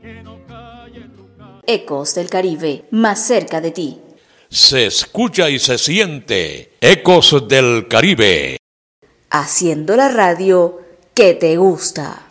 Ecos del Caribe, más cerca de ti. Se escucha y se siente Ecos del Caribe. Haciendo la radio que te gusta.